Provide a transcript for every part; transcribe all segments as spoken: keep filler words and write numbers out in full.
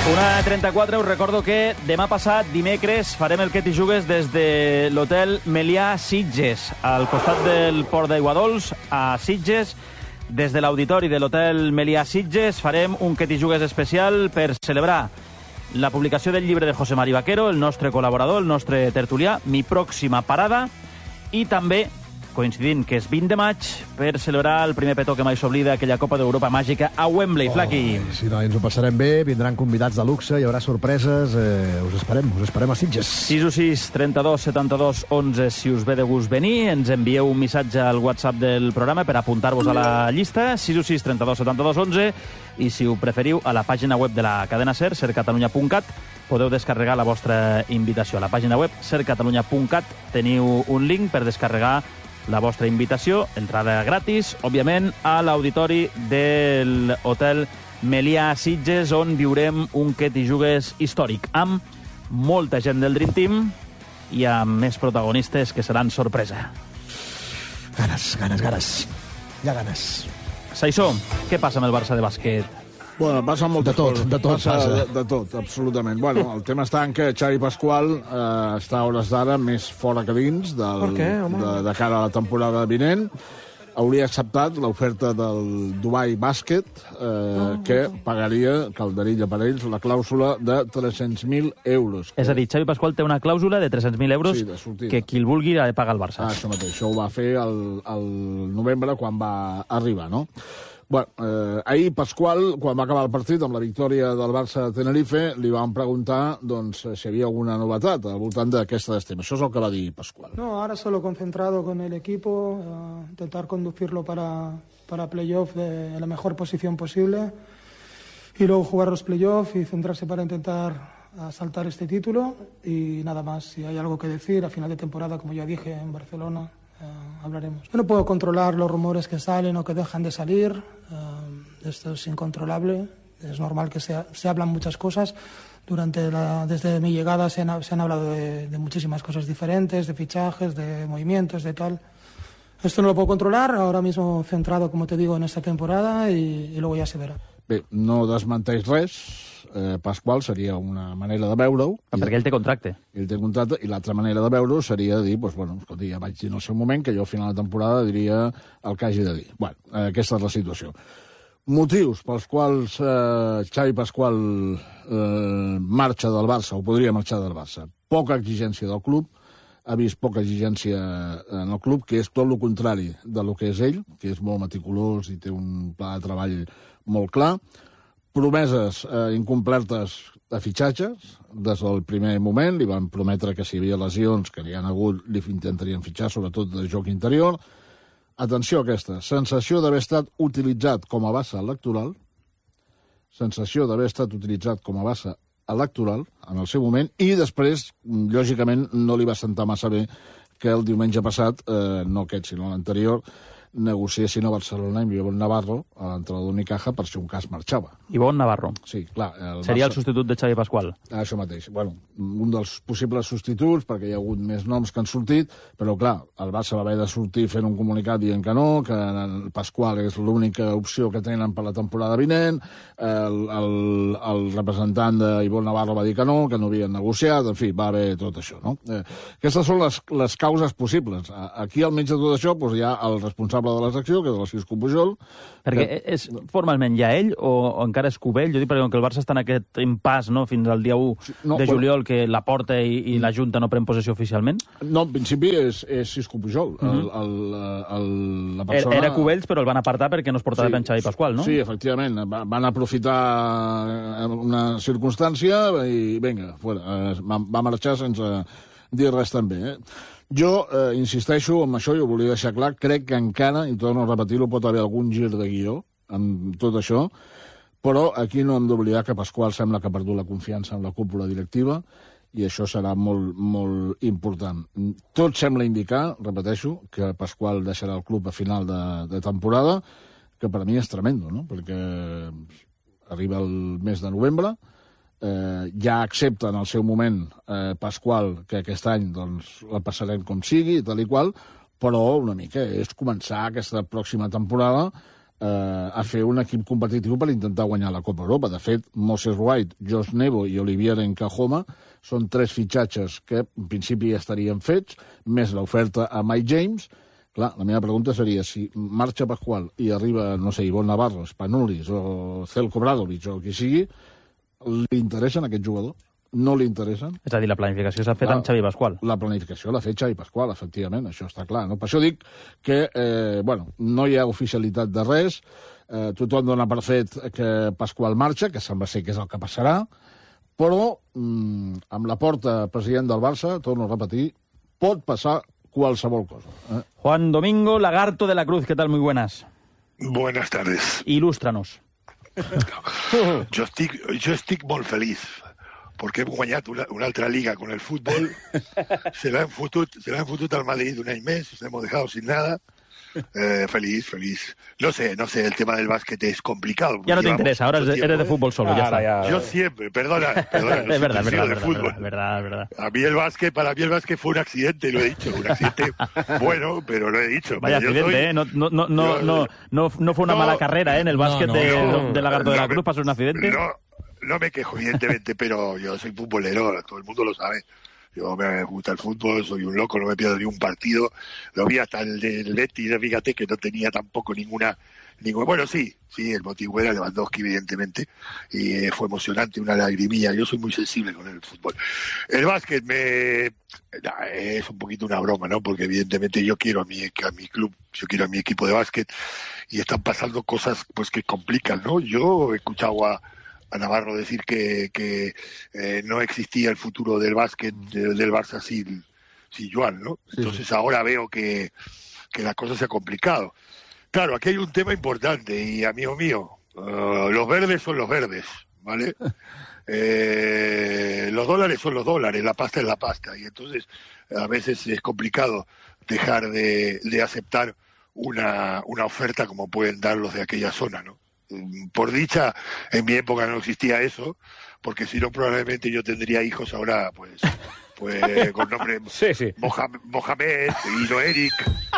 una trenta-quatre, us recordo que demà passat, dimecres, farem el Que t'hi jugues des de l'hotel Melià Sitges, al costat del Port d'Aiguadols, a Sitges. Des de l'auditori de l'hotel Melià Sitges farem un Que t'hi jugues especial per celebrar la publicació del llibre de José Mari Vaquero, el nostre col·laborador, el nostre tertulià, Mi pròxima parada, i també, coincidint que és vint de maig, per celebrar el primer petó que mai s'oblida, aquella Copa d'Europa màgica a Wembley. Oh, Flaqui. Sí, no, ens ho passarem bé, vindran convidats de luxe, hi haurà sorpreses, eh, us esperem, us esperem a Sitges. sis u sis, trenta-dos, setanta-dos, onze, si us ve de gust venir, ens envieu un missatge al WhatsApp del programa per apuntar-vos a la llista, sis u sis, trenta-dos, setanta-dos, onze, i si ho preferiu, a la pàgina web de la cadena SER, ser catalunya punt cat, podeu descarregar la vostra invitació. A la pàgina web ser catalunya punt cat teniu un link per descarregar la vostra invitació, entrada gratis, òbviament, a l'auditori del hotel Melià Sitges, on viurem un Que t'hi jugues històric, amb molta gent del Dream Team i amb més protagonistes que seran sorpresa. Ganes, ganes, ganes. Hi ha ganes. Saissó, què passa amb el Barça de bàsquet? Bueno, passa moltes de tot, coses. de tot passa. passa. De, de tot, absolutament. Bueno, el tema està en que Xavi Pasqual eh, està a hores d'ara més fora que dins del, Per què, home? de, de cara a la temporada vinent. Hauria acceptat l'oferta del Dubai Bàsquet, eh, oh, que pagaria, calderilla per ells, la clàusula de tres-cents mil euros. És a dir, Xavi Pasqual té una clàusula de tres-cents mil euros Sí, de sortida. que qui el vulgui ha de pagar al Barça. Ah, això mateix. Això ho va fer el, el novembre quan va arribar, no? Bueno, eh, ahir Pasqual, quan va acabar el partit amb la victòria del Barça a Tenerife, li van preguntar doncs, si hi havia alguna novetat al voltant d'aquesta estima. Això és el que va dir Pasqual. No, ahora solo concentrado con el equipo, uh, intentar conducirlo para, para playoff de, en la mejor posición posible y luego jugar los playoffs y centrarse para intentar asaltar este título y nada más. Si hay algo que decir a final de temporada, como ya dije en Barcelona, Uh, hablaremos. Yo no puedo controlar los rumores que salen o que dejan de salir. Uh, esto es incontrolable. Es normal que se, se hablan muchas cosas. Durante la, desde mi llegada se han, se han hablado de, de muchísimas cosas diferentes, de fichajes, de movimientos, de tal. Esto no lo puedo controlar. Ahora mismo centrado, como te digo, en esta temporada y, y luego ya se verá. Bé, no desmenteix res. Eh, Pasqual seria una manera de veure-ho. Perquè ell té contracte. Ell té contracte, i l'altra manera de veure-ho seria dir, doncs, bueno, escolti, ja vaig dir en el seu moment que jo al final de temporada diria el que hagi de dir. Bueno, eh, aquesta és la situació. Motius pels quals eh, Xavi Pasqual eh, marxa del Barça, o podria marxar del Barça. Poca exigència del club, ha vist poca exigència en el club, que és tot el contrari de lo que és ell, que és molt meticulós i té un pla de treball molt clar. Promeses eh, incomplertes de fitxatges des del primer moment. Li van prometre que si hi havia lesions que li han hagut, li intentarien fitxar, sobretot de joc interior. Atenció a aquesta. Sensació d'haver estat utilitzat com a base electoral. Sensació d'haver estat utilitzat com a base electoral en el seu moment, i després, lògicament, no li va sentar massa bé que el diumenge passat, eh, no aquest, sinó l'anterior, negociessin a Barcelona amb Ivonne Navarro, a l'entrenador d'Unicaja, per si un cas marxava. Ivonne Navarro. Sí, clar. El Seria Barça... el substitut de Xavi Pasqual. Ah, això mateix. Bueno, un dels possibles substituts, perquè hi ha hagut més noms que han sortit, però, clar, el Barça va haver de sortir fent un comunicat dient que no, que el Pasqual és l'única opció que tenen per la temporada vinent, el, el, el representant d'Ivonne Navarro va dir que no, que no havien negociat, en fi, va haver tot això, no? Eh, aquestes són les, les causes possibles. Aquí, al mig de tot això, doncs, hi ha el responsable de la secció, que és el Cisco Pujol. Perquè que... és formalment ja ell o, o encara és Cubell? Jo dic perquè com que el Barça està en aquest impàs, no?, fins al dia u no, de juliol, bueno, que la Porta i, i la Junta no pren possessió oficialment? No, en principi és, és Cisco Pujol. Uh -huh. el, el, el, la persona... Era Cubells, però el van apartar perquè no es portava sí, bé en Xavi Pasqual, no? Sí, efectivament. Van aprofitar una circumstància i, vinga, fora. Va, va marxar sense dir res també, eh? Jo eh, insisteixo en això, i ho volia deixar clar, crec que encara, i torno a repetir-ho, pot haver algun gir de guió en tot això, però aquí no hem d'oblidar que Pasqual sembla que ha perdut la confiança en la cúpula directiva, i això serà molt, molt important. Tot sembla indicar, repeteixo, que Pasqual deixarà el club a final de, de temporada, que per a mi és tremendo, no?, perquè arriba el mes de novembre, eh, ja accepta en el seu moment eh, Pasqual que aquest any doncs, la passarem com sigui, tal i qual, però una mica és començar aquesta pròxima temporada eh, a fer un equip competitiu per intentar guanyar la Copa Europa. De fet, Moses White, Josh Nebo i Olivier Nkahoma són tres fitxatges que en principi ja estarien fets, més l'oferta a Mike James. Clar, la meva pregunta seria si marxa Pascual i arriba, no sé, Ivonne Navarro, Spanulis o Zelko Bradovic o qui sigui, li interessen aquest jugador? No li interessen? És a dir, la planificació s'ha fet clar, amb Xavi Pascual. La planificació l'ha fet Xavi Pascual, efectivament, això està clar. No? Per això dic que, eh, bueno, no hi ha oficialitat de res, eh, tothom dona per fet que Pascual marxa, que sembla ser que és el que passarà, però mm, amb la porta president del Barça, torno a repetir, pot passar cualsevol cosa. Eh? Juan Domingo Lagarto de la Cruz, ¿qué tal? Muy buenas. Buenas tardes. Il·lústranos. Jo estic, jo estic molt feliç perquè hem guanyat una, una altra liga con el fútbol. Se la han fotut, se la han fotut al Madrid un any més, nos hemos dejado sin nada. Eh, feliz, feliz. No sé, no sé, el tema del básquet es complicado. Ya no te interesa, ahora eres de, eres de fútbol solo, ah, ya está. Ya. Yo siempre, perdona, perdona. No es verdad, verdad, de verdad, fútbol. verdad, verdad. A mí el básquet, para mí el básquet fue un accidente, lo he dicho, un accidente bueno, pero lo he dicho. Vaya accidente, soy... ¿eh? No, no, no, no, no, no, no fue una no, mala carrera, ¿eh? En el básquet no, no, de, no, de Lagarto no, de la Cruz pasó un accidente. No, no me quejo, evidentemente, pero yo soy futbolero, todo el mundo lo sabe. Yo me gusta el fútbol, soy un loco, no me pierdo ni un partido. Lo vi hasta el del Betis, fíjate que no tenía tampoco ninguna... ninguna bueno, sí, sí, el motivo era Lewandowski, evidentemente, y eh, fue emocionante, una lagrimilla. Yo soy muy sensible con el fútbol. El básquet me... Nah, es un poquito una broma, ¿no? Porque evidentemente yo quiero a mi, a mi club, yo quiero a mi equipo de básquet, y están pasando cosas pues que complican, ¿no? Yo he escuchado a... a Navarro decir que, que eh, no existía el futuro del básquet de, del Barça sin, sin Joan, ¿no? Sí, Entonces sí. ahora veo que, que la cosa se ha complicado. Claro, aquí hay un tema importante y, amigo mío, uh, los verdes son los verdes, ¿vale? eh, los dólares son los dólares, la pasta es la pasta, y entonces a veces es complicado dejar de, de aceptar una, una oferta como pueden dar los de aquella zona, ¿no? Por dicha, en mi época no existía eso, porque si no probablemente yo tendría hijos ahora, pues, pues con nombre sí, sí. Mohamed, Mohamed y no Eric,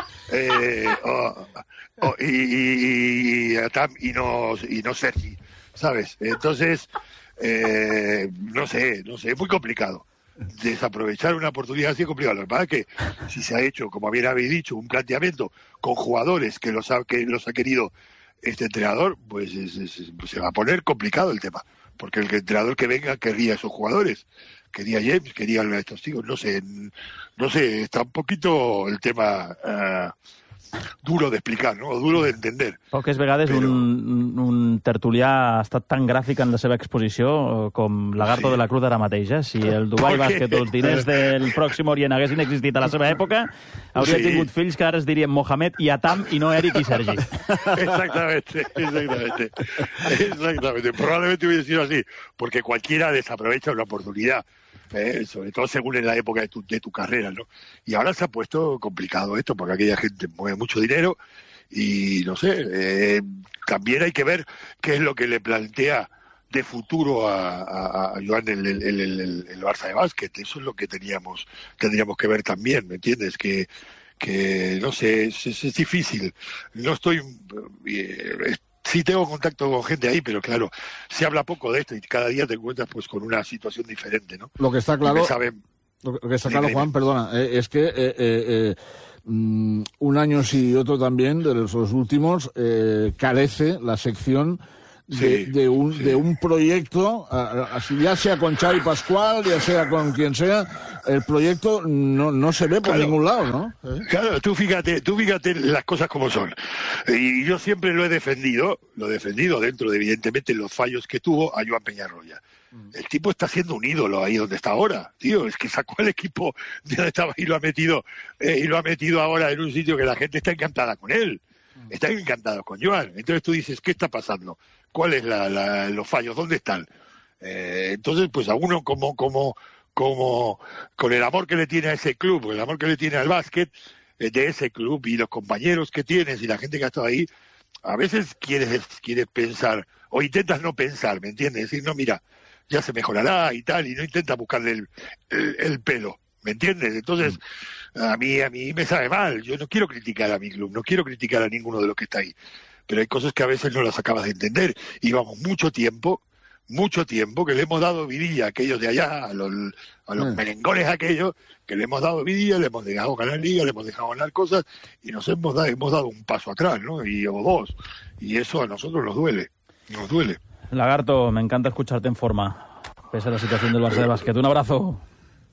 eh, oh, oh, y, y, y, y, no, y no Sergi, ¿sabes? Entonces, eh, no sé, no sé, es muy complicado. Desaprovechar una oportunidad así es complicado. Lo que pasa es que si se ha hecho, como bien habéis dicho, un planteamiento con jugadores que los ha, que los ha querido este entrenador, pues es, es, se va a poner complicado el tema, porque el entrenador que venga querría a esos jugadores, quería a James, quería a estos tíos, no sé, no sé, está un poquito el tema uh, duro de explicar, no? O duro de entender. Poques vegades Però... un, un tertulià ha estat tan gràfic en la seva exposició com Lagarto sí. de la Cruz ara mateix. Eh? Si el Dubai Bàsquet o els diners del Pròxim Orient haguessin existit a la seva època, hauria sí. tingut fills que ara es dirien Mohamed i Atam i no Eric y Sergi. Exactamente, exactamente. Exactamente. Probablemente hubiese sido así, porque cualquiera desaprovecha una oportunidad. Eh, sobre todo según en la época de tu, de tu carrera, ¿no? Y ahora se ha puesto complicado esto, porque aquella gente mueve mucho dinero y, no sé, eh, también hay que ver qué es lo que le plantea de futuro a, a, a Joan el, el, el, el, el Barça de básquet. Eso es lo que teníamos, tendríamos que ver también, ¿me entiendes? Que, que no sé, es, es, es difícil. No estoy... Eh, Sí tengo contacto con gente ahí, pero claro, se habla poco de esto y cada día te encuentras pues con una situación diferente, ¿no? Lo que está claro, saben... lo que está claro, Juan, perdona, eh, es que eh, eh, um, un año sí y otro también, de los, los últimos, eh, carece la sección de, sí, de, un, sí. de un proyecto, así ya sea con Xavi Pascual, ya sea con quien sea, el proyecto no, no se ve por claro, ningún lado, ¿no? ¿Eh? Claro, tú fíjate, tú fíjate las cosas como son. Y yo siempre lo he defendido, lo he defendido dentro de, evidentemente, los fallos que tuvo a Joan Peñarroya. Mm. El tipo está siendo un ídolo ahí donde está ahora, tío. Es que sacó el equipo de donde estaba y lo ha metido, eh, y lo ha metido ahora en un sitio que la gente está encantada con él. Mm. Están encantados con Joan. Entonces tú dices, ¿qué está pasando? ¿Cuáles la, la, los fallos? ¿Dónde están? Eh, entonces, pues a uno como, como, como, con el amor que le tiene a ese club, el amor que le tiene al básquet, eh, de ese club y los compañeros que tienes y la gente que ha estado ahí, a veces quieres, quieres pensar, o intentas no pensar, ¿me entiendes? Decir, no, mira, ya se mejorará y tal, y no intentas buscarle el, el, el pelo, ¿me entiendes? Entonces, a mí, a mí me sabe mal, yo no quiero criticar a mi club, no quiero criticar a ninguno de los que está ahí. pero hay cosas que a veces no las acabas de entender. Y vamos mucho tiempo, mucho tiempo, que le hemos dado vidilla a aquellos de allá, a los, a los merengones aquellos, que le hemos dado vidilla, le hemos dejado ganar liga, le hemos dejado ganar cosas, y nos hemos dado, hemos dado un paso atrás, ¿no? Y, o dos. Y eso a nosotros nos duele, nos duele. Lagarto, me encanta escucharte en forma, pese a la situación del Barça de básquet. Un abrazo.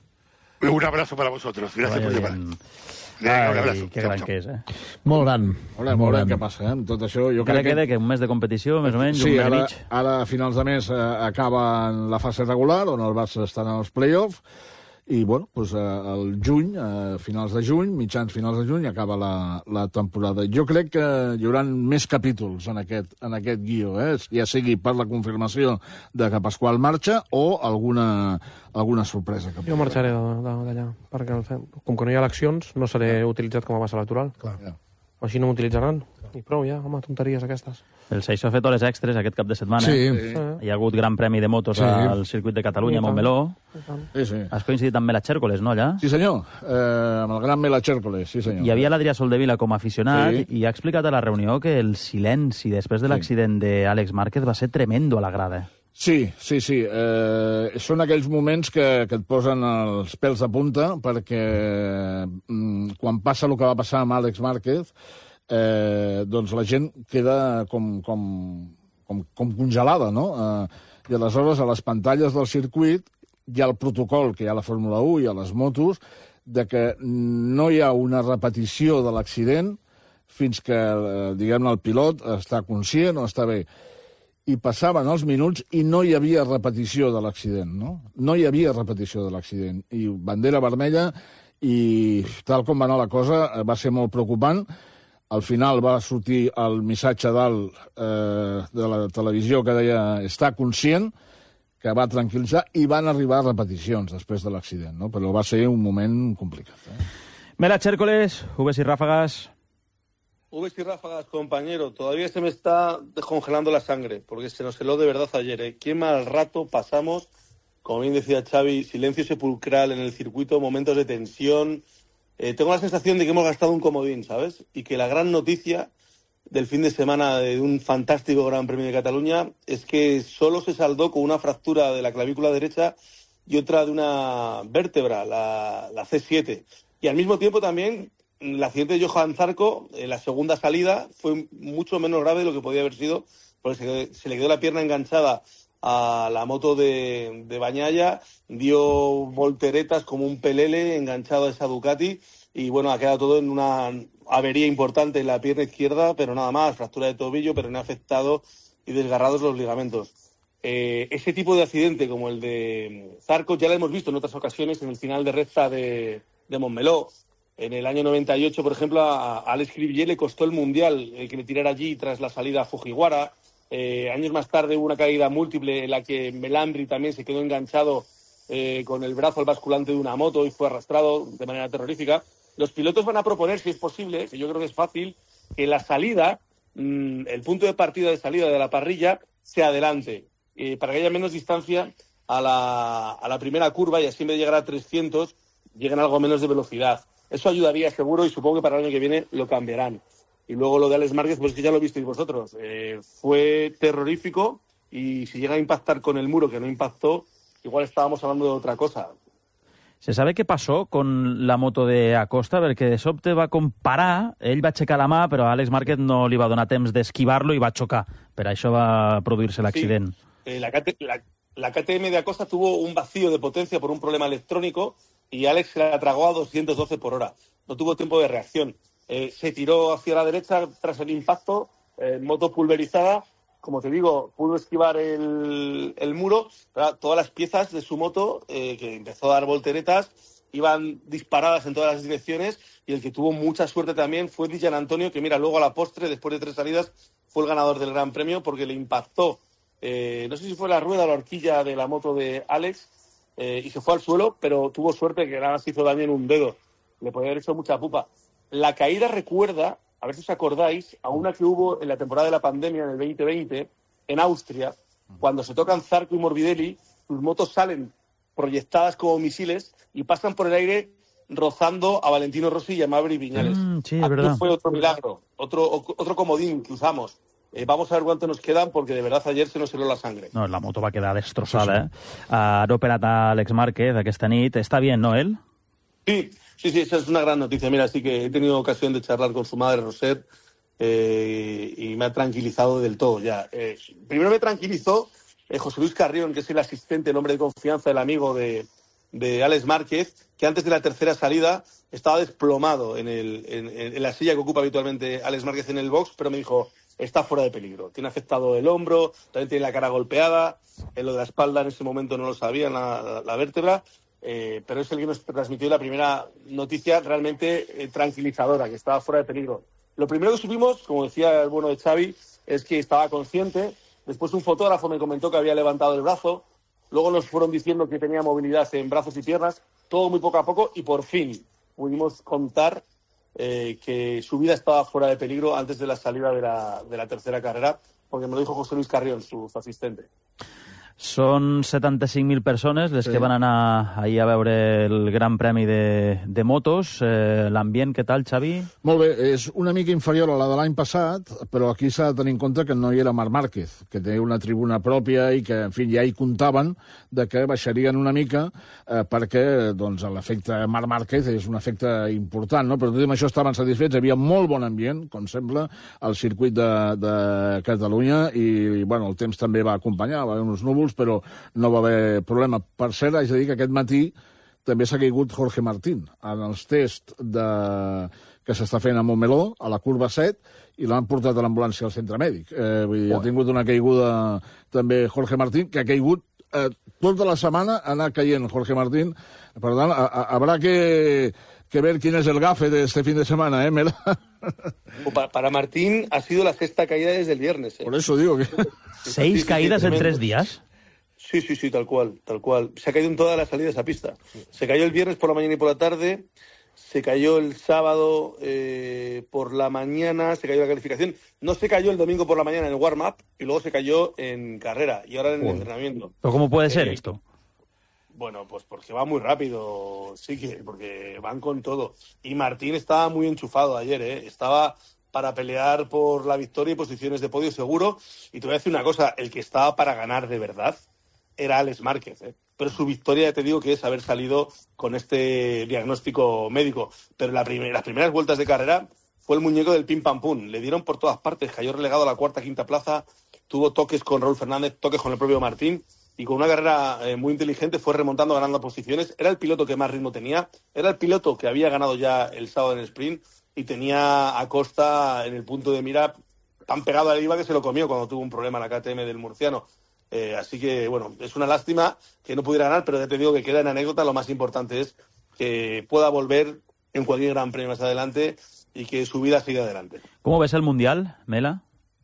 Un abrazo para vosotros. Gràcies per llamar. Ai, un abrazo. Que gran que és, eh? Molt gran. Molt gran, molt gran. Què passa, eh? Tot això, jo Encara crec que... queda que un mes de competició, més o menys, sí, un mes ara, mig. Ara, a finals de mes, eh, acaba la fase regular, on el Barça està en els play-offs, i, bueno, doncs, eh, el juny, a eh, finals de juny, mitjans finals de juny, acaba la, la temporada. Jo crec que hi haurà més capítols en aquest, en aquest guió, eh? Ja sigui per la confirmació de que Pasqual marxa o alguna, alguna sorpresa. Que jo marxaré d'allà, perquè com que no hi ha eleccions no seré utilitzat com a base electoral. Clar. Ja. Així no m'utilitzaran. I prou, ja, home, tonteries aquestes. El Seixo ha fet hores extres aquest cap de setmana. Sí. Sí. Hi ha hagut gran premi de motos Sí. al circuit de Catalunya, a Montmeló. Sí, sí. Has coincidit amb Mela Chércoles, no, allà? Sí, senyor. Eh, amb el gran Mela Chércoles, sí, senyor. Hi havia l'Adrià Soldevila com a aficionat Sí. i ha explicat a la reunió que el silenci després de l'accident d'Àlex Márquez va ser tremendo a la grada. Sí, sí, sí. Eh, són aquells moments que, que et posen els pèls de punta, perquè mm, quan passa el que va passar amb Àlex Márquez, eh, doncs la gent queda com, com, com, com congelada, no? Eh, I aleshores, a les pantalles del circuit, hi ha el protocol que hi ha a la Fórmula u i a les motos, de que no hi ha una repetició de l'accident fins que, eh, diguem-ne, el pilot està conscient o està bé. I passaven els minuts i no hi havia repetició de l'accident, no? No hi havia repetició de l'accident. I bandera vermella, i tal com va anar la cosa, va ser molt preocupant. Al final va sortir el missatge dalt eh, de la televisió que deia està conscient, que va tranquil·litzar, i van arribar repeticions després de l'accident, no? Però va ser un moment complicat. Eh? Mela Chércoles, Uves y Ráfagas. Uves y Ráfagas, compañero, todavía se me está descongelando la sangre, porque se nos heló de verdad ayer, ¿eh? Qué mal rato pasamos, como bien decía Xavi, silencio sepulcral en el circuito, momentos de tensión. Eh, tengo la sensación de que hemos gastado un comodín, ¿sabes? Y que la gran noticia del fin de semana de un fantástico Gran Premio de Cataluña es que solo se saldó con una fractura de la clavícula derecha y otra de una vértebra, la, la C siete. Y al mismo tiempo también el accidente de Johan Zarco, en la segunda salida, fue mucho menos grave de lo que podía haber sido, porque se, se le quedó la pierna enganchada a la moto de, de Bañaya, dio volteretas como un pelele enganchado a esa Ducati, y bueno, ha quedado todo en una avería importante en la pierna izquierda, pero nada más, fractura de tobillo, pero no ha afectado y desgarrados los ligamentos. Eh, ese tipo de accidente como el de Zarco ya lo hemos visto en otras ocasiones en el final de recta de, de Montmeló. En el año noventa y ocho, por ejemplo, a Alex Cribier le costó el Mundial el que le tirara allí tras la salida a Fujiwara. Eh, años más tarde hubo una caída múltiple en la que Melambri también se quedó enganchado eh, con el brazo al basculante de una moto y fue arrastrado de manera terrorífica. Los pilotos van a proponer, si es posible, que yo creo que es fácil, que la salida, mmm, el punto de partida de salida de la parrilla, se adelante, eh, para que haya menos distancia a la, a la primera curva y así en vez de llegar a trescientos, lleguen algo menos de velocidad. Eso ayudaría seguro y supongo que para el año que viene lo cambiarán. Y luego lo de Alex Márquez, pues que ya lo visteis vosotros. Eh, fue terrorífico y si llega a impactar con el muro que no impactó, igual estábamos hablando de otra cosa. Se sabe què passó con la moto de Acosta? Perquè de sobte va comparar, ell va aixecar la mà, però a Àlex Márquez no li va donar temps d'esquivar-lo i va xocar. Per això va produir-se l'accident. Sí. Eh, la, la, la K T M de Acosta tuvo un vacío de potencia por un problema electrónico y Alex se la tragó a doscientos doce por hora. No tuvo tiempo de reacción. Eh, se tiró hacia la derecha tras el impacto, eh, moto pulverizada. Como te digo, pudo esquivar el, el muro, pero todas las piezas de su moto, eh, que empezó a dar volteretas, iban disparadas en todas las direcciones, y el que tuvo mucha suerte también fue Dijan Antonio, que mira, luego a la postre, después de tres salidas, fue el ganador del Gran Premio porque le impactó, eh, no sé si fue la rueda o la horquilla de la moto de Alex, eh, y se fue al suelo, pero tuvo suerte que nada más hizo daño en un dedo. Le podía haber hecho mucha pupa. La caída recuerda, a ver si os acordáis, a una que hubo en la temporada de la pandemia, en el veinte veinte, en Austria, cuando se tocan Zarco y Morbidelli, sus motos salen proyectadas como misiles y pasan por el aire rozando a Valentino Rossi y a Maverick Viñales. Mm, sí, es Aquí verdad. fue otro milagro, otro, otro comodín que usamos. Eh, vamos a ver cuánto nos quedan, porque de verdad ayer se nos heló la sangre. No, la moto va quedar destrossada, eh? Ha operat a Àlex Márquez aquesta nit. Està bien, no, él? Sí, sí, sí, esa es una gran noticia. Mira, sí que he tenido ocasión de charlar con su madre, Roset, eh, y me ha tranquilizado del todo ya. Eh, primero me tranquilizó eh, José Luis Carrión, que es el asistente, el hombre de confianza, el amigo de, de Àlex Márquez, que antes de la tercera salida estaba desplomado en, el, en, en la silla que ocupa habitualmente Àlex Márquez en el box, pero me dijo, está fuera de peligro. Tiene afectado el hombro, también tiene la cara golpeada, en lo de la espalda en ese momento no lo sabía, la, la, la vértebra, eh, pero es el que nos transmitió la primera noticia realmente eh, tranquilizadora, que estaba fuera de peligro. Lo primero que supimos, como decía el bueno de Xavi, es que estaba consciente. Después un fotógrafo me comentó que había levantado el brazo. Luego nos fueron diciendo que tenía movilidad en brazos y piernas. Todo muy poco a poco y por fin pudimos contar eh, que su vida estaba fuera de peligro antes de la salida de la, de la tercera carrera, porque me lo dijo José Luis Carrión, su, su asistente. Són setanta-cinc mil persones les Sí. que van anar ahir a veure el Gran Premi de, de motos. Eh, L'ambient, què tal, Xavi? Molt bé, és una mica inferior a la de l'any passat, però aquí s'ha de tenir en compte que no hi era Marc Márquez, que té una tribuna pròpia i que, en fi, ja hi comptaven de que baixarien una mica eh, perquè doncs, l'efecte Marc Márquez és un efecte important, no? Però tot i amb això estaven satisfets, hi havia molt bon ambient, com sembla, al circuit de, de Catalunya i, bueno, el temps també va acompanyar, va haver uns núvols, però no va haver problema. Per cert, haig de dir que aquest matí també s'ha caigut Jorge Martín en els tests de... que s'està fent a Montmeló, a la curva set, i l'han portat a l'ambulància al centre mèdic. Eh, vull dir, ha tingut una caiguda també Jorge Martín, que ha caigut eh, tota la setmana, ha anat caient Jorge Martín. Per tant, a, a, habrá que, que ver quién es el gafe de este fin de semana, ¿eh, Mela? Para, para Martín ha sido la sexta caída desde el viernes. ¿eh? Por eso digo que... Seis Sí, sí, caídas sí, en tremendo. tres días. Sí, sí, sí, tal cual, tal cual. Se ha caído en todas las salidas a pista. Se cayó el viernes por la mañana y por la tarde, se cayó el sábado eh, por la mañana, se cayó la calificación. No se cayó el domingo por la mañana en el warm-up y luego se cayó en carrera y ahora en el entrenamiento. ¿Pero cómo puede ser Eh, esto? Bueno, pues porque va muy rápido, sí que, porque van con todo. Y Martín estaba muy enchufado ayer, ¿eh? Estaba para pelear por la victoria y posiciones de podio seguro. Y te voy a decir una cosa, el que estaba para ganar de verdad era Àlex Márquez, ¿eh? Pero su victoria, ya te digo, que es haber salido con este diagnóstico médico. Pero la primer, las primeras vueltas de carrera fue el muñeco del pim pam pum. Le dieron por todas partes, cayó relegado a la cuarta, quinta plaza, tuvo toques con Raúl Fernández, toques con el propio Martín. Y con una carrera eh, muy inteligente fue remontando, ganando posiciones. Era el piloto que más ritmo tenía. Era el piloto que había ganado ya el sábado en el sprint y tenía a Costa en el punto de mira tan pegado a la IVA que se lo comió cuando tuvo un problema en la K T M del murciano. Eh, así que, bueno, es una lástima que no pudiera ganar, pero ya te digo que queda en anécdota. Lo más importante es que pueda volver en cualquier gran premio más adelante y que su vida siga adelante. ¿Cómo ves el Mundial, Mela?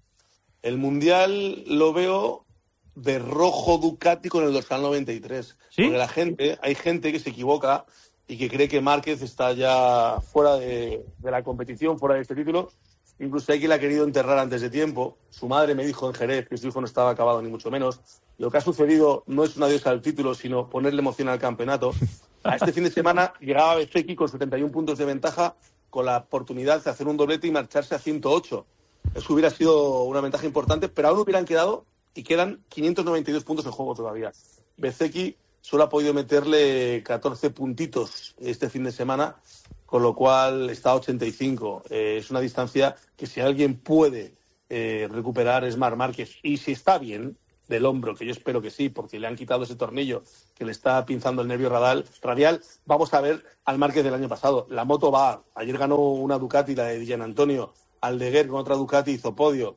El Mundial lo veo de rojo Ducati con el dorsal noventa y tres. ¿Sí? Porque la gente, hay gente que se equivoca y que cree que Márquez está ya fuera de, de la competición, fuera de este título. Incluso hay quien la ha querido enterrar antes de tiempo. Su madre me dijo en Jerez que su hijo no estaba acabado, ni mucho menos. Lo que ha sucedido no es un adiós al título, sino ponerle emoción al campeonato. A este fin de semana llegaba Bezzecchi con setenta y un puntos de ventaja, con la oportunidad de hacer un doblete y marcharse a ciento ocho. Eso hubiera sido una ventaja importante, pero aún hubieran quedado y quedan quinientos noventa y dos puntos en juego todavía. Bezzecchi solo ha podido meterle catorce puntitos este fin de semana, con lo cual está a ochenta y cinco. Eh, es una distancia que si alguien puede eh, recuperar es Marc Márquez. Y si está bien del hombro, que yo espero que sí, porque le han quitado ese tornillo que le está pinzando el nervio radial, radial vamos a ver al Márquez del año pasado. La moto va. Ayer ganó una Ducati, la de Gian Antonio. Aldeguer con otra Ducati hizo podio.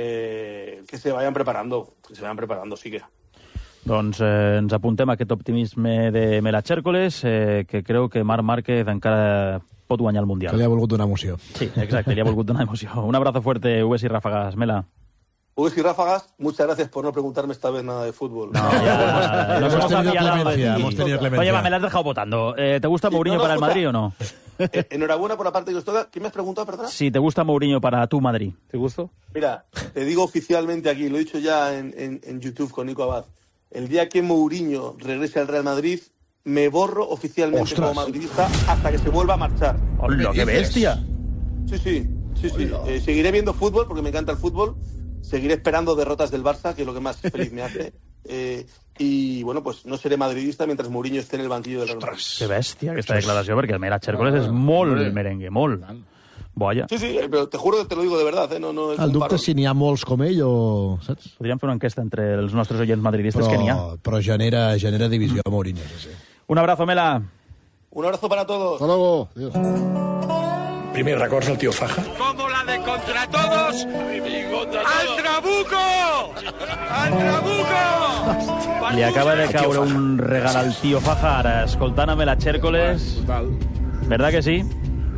Eh, que se vayan preparando, que se vayan preparando, sí que. Doncs eh, ens apuntem a aquest optimisme de Mela Chércoles, eh, que creu que Marc Márquez encara pot guanyar el Mundial. Que li ha volgut donar emoció. Sí, exacte, li ha volgut donar emoció. Un abrazo fuerte, Uves y Ráfagas. Mela. Uves y Ráfagas, muchas gracias por no preguntarme esta vez nada de fútbol. No, ya, nos hemos hemos tenido apiadado de clemencia, ti. hemos tenido clemencia. Oye, va, me la has dejado votando. Eh, ¿Te gusta Sí, Mourinho no, no, para el escucha. Madrid o no? Eh, enhorabuena por la parte que os toca. ¿Quién me has preguntado, perdona? Si te gusta Mourinho para tu Madrid. ¿Te gustó? Mira, te digo oficialmente aquí, lo he dicho ya en, en, en YouTube con Nico Abad. El día que Mourinho regrese al Real Madrid, me borro oficialmente ¡Ostras! como madridista hasta que se vuelva a marchar. ¡Hola, qué bestia! Sí, sí, sí, sí. Eh, seguiré viendo fútbol porque me encanta el fútbol. Seguiré esperando derrotas del Barça, que es lo que más feliz me hace. Eh, y, bueno, pues no seré madridista mientras Mourinho esté en el banquillo del Real Madrid. Que bèstia, aquesta declaració, perquè el Mera Chércoles és molt merengue, molt. Boia. Sí, sí, pero te juro que te lo digo de verdad, ¿eh? No, no es El un dubte parrón. si n'hi ha molts com ell o... Saps? Podríem fer una enquesta entre els nostres oients madridistes Però, que n'hi ha. però genera, genera divisió a Mourinho. Sí, sí. Un abrazo, Mela. Un abrazo para todos. Hasta luego. Adiós. Primer records del tio Faja. Como la de Contra Todos. ¡Al Trabuco! ¡Al Trabuco! Li acaba de caure un regal al tio Faja ara, escoltant a Mela Chércoles. ¿Verdad que sí?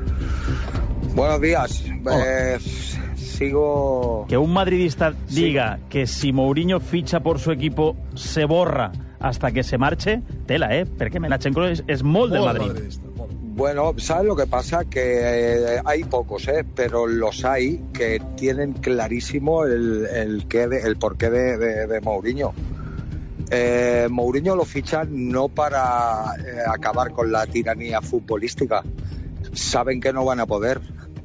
Buenos días. Eh, sigo... Que un madridista diga que si Mourinho ficha por su equipo se borra hasta que se marche, tela, ¿eh? Perquè Mela Chércoles és molt de Madrid. Bueno, ¿sabes lo que pasa? Que eh, hay pocos, ¿eh? Pero los hay que tienen clarísimo el, el, qué de, el porqué de, de, de Mourinho. Eh, Mourinho lo fichan no para eh, acabar con la tiranía futbolística. Saben que no van a poder.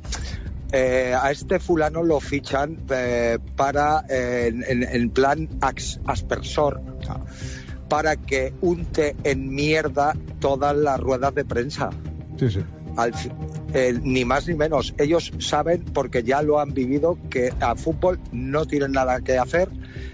Eh, a este fulano lo fichan eh, para, eh, en, en plan as, aspersor, para que unte en mierda todas las ruedas de prensa. Sí, sí. Al, eh, ni más ni menos. Ellos saben, porque ya lo han vivido, que a fútbol no tienen nada que hacer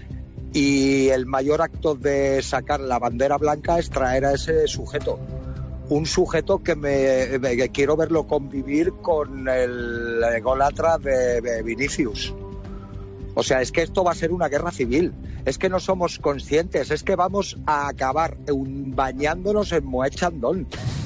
y el mayor acto de sacar la bandera blanca es traer a ese sujeto. Un sujeto que me, me que quiero verlo convivir con el ególatra de, de Vinicius. O sea, es que esto va a ser una guerra civil. Es que no somos conscientes. Es que vamos a acabar un, bañándonos en Moët Chandon.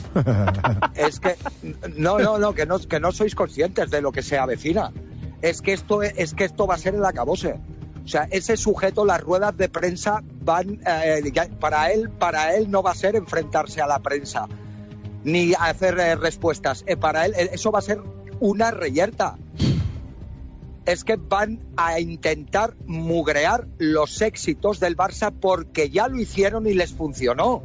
Es que no, no, no, que no, que no sois conscientes de lo que se avecina. Es que esto, es que esto va a ser el acabose. O sea, ese sujeto, las ruedas de prensa van eh, para él, para él no va a ser enfrentarse a la prensa ni hacer eh, respuestas. Eh, para él eso va a ser una reyerta. Es que van a intentar mugrear los éxitos del Barça porque ya lo hicieron y les funcionó.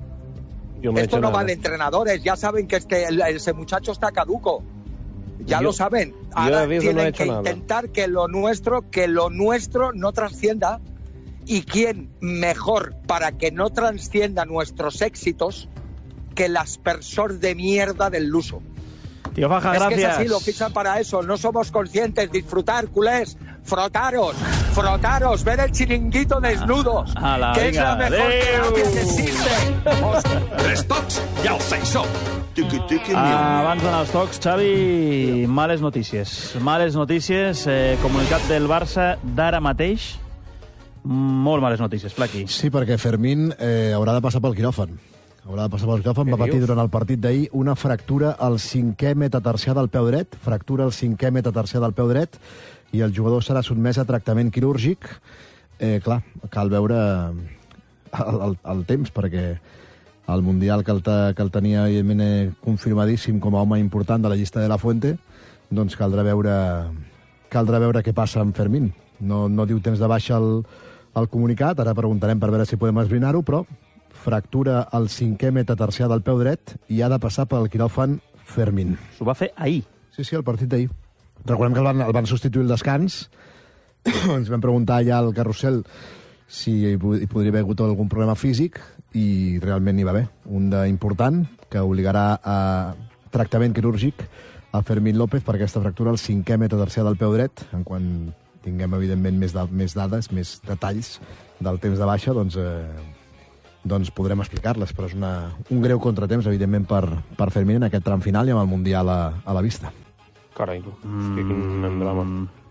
Yo me he Esto hecho no nada. va de entrenadores, ya saben que este, el- ese muchacho está caduco. Ya Yo- lo saben. yo, Ahora David, no tienen he hecho que nada. intentar que lo nuestro, que lo nuestro no trascienda. ¿Y quién mejor para que no trascienda nuestros éxitos que el aspersor de mierda del Luso? Tío Faja, Es gracias. que es así, lo fichan para eso. No somos conscientes. Disfrutar, culés. Frotaros, frotaros. Ver el chiringuito desnudos. Ala, que venga, es la mejor adeu. terapia que existe. Os- Tres tocs i el seixó. Tiqui, tiqui, Ah, abans d'anar als tocs, Xavi, males notícies. Males notícies. Eh, comunicat del Barça d'ara mateix. Molt males notícies, Flaqui. Sí, perquè Fermín eh, haurà de passar pel quiròfan. Haurà de passar pel quiròfan. Va patir durant el partit d'ahir una fractura al cinquè metatarsià del peu dret. Fractura al cinquè metatarsià del peu dret i el jugador serà sotmès a tractament quirúrgic. Eh, clar, cal veure el, el, el temps, perquè el Mundial que el, te, que el tenia evidentment eh, confirmadíssim com a home important de la llista de la Fuente, doncs caldrà veure, caldrà veure què passa amb Fermín. No, no diu temps de baixa el, el comunicat, ara preguntarem per veure si podem esbrinar-ho, però fractura al cinquè metatarsià del peu dret i ha de passar pel quiròfan Fermín. S'ho va fer ahir. Sí, sí, el partit d'ahir. Recordem que el van, el van substituir el descans. Ens vam preguntar ja al carrusel si hi, po- hi podria haver hagut algun problema físic i realment n'hi va haver. Un d'important que obligarà a tractament quirúrgic a Fermín López per aquesta fractura al cinquè metatarsià del peu dret. En quan tinguem, evidentment, més, da més dades, més detalls del temps de baixa, doncs, eh, doncs podrem explicar-les. Però és una, un greu contratemps, evidentment, per, per Fermín en aquest tram final i amb el Mundial a, a la vista. Carai, tu. Hosti, quin drama.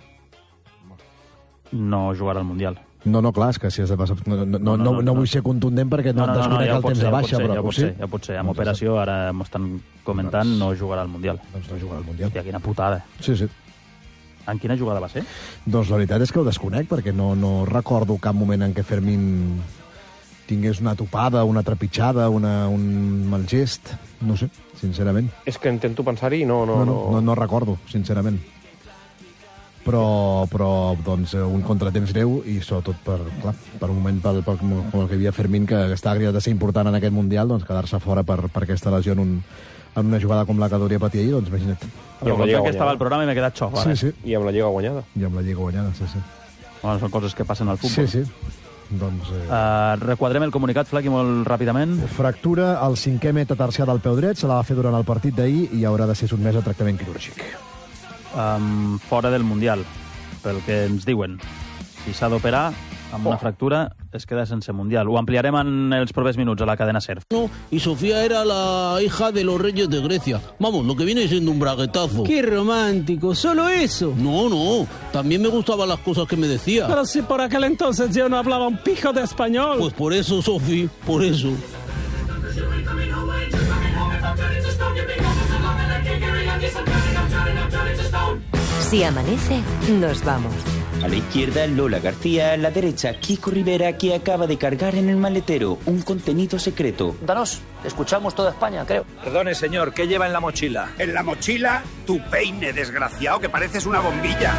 No jugarà al Mundial. No, no, clar, és que si has de passar... No, no, no, no, no vull ser contundent perquè no, no, no, desconec ja el pot temps ser, de ja baixa, pot ser, però ja pot sí? ser, ja pot ser. Amb operació, ara m'ho estan comentant, no jugarà al Mundial. Doncs no jugarà al Mundial. Hòstia, quina putada. Sí, sí. En quina jugada va ser? Doncs la veritat és que ho desconec, perquè no, no recordo cap moment en què Fermín tingués una topada, una trepitjada, una, un mal gest. No sé, sincerament. És que intento pensar-hi i no... No, No, no, no, no recordo, sincerament. però, però doncs, un contratemps greu i sobretot per, clar, per un moment pel, pel, com el que hi havia Fermín, que està agregat de ser important en aquest Mundial, doncs quedar-se fora per, per aquesta lesió en, un, en una jugada com la que hauria patir ahir, doncs imagina't. I amb la Lliga que estava al programa i m'he quedat xoc. Sí, sí. I amb la Lliga guanyada. I amb la Lliga guanyada, sí, sí. Bueno, són coses que passen al futbol. Sí, sí. Doncs, eh... uh, requadrem el comunicat, Flequi, molt ràpidament. Fractura al cinquè metatarsià del peu dret, se la va fer durant el partit d'ahir i haurà de ser sotmès a tractament quirúrgic. Um, fora del Mundial, pel que ens diuen. Si s'ha d'operar amb una fractura, es queda sense Mundial. Ho ampliarem en els propers minuts a la cadena SER. Y Sofía era la hija de los reyes de Grecia. Vamos, lo que viene siendo un braguetazo. ¡Qué romántico! ¿Solo eso? No, no. También me gustaban las cosas que me decía. Pero si por aquel entonces yo no hablaba un pijo de español. Pues por eso, Sofi, por eso. Si amanece, nos vamos. A la izquierda, Lola García. A la derecha, Kiko Rivera, que acaba de cargar en el maletero un contenido secreto. Danos, escuchamos toda España, creo. Perdone, señor, ¿qué lleva en la mochila? En la mochila, tu peine, desgraciado, que pareces una bombilla.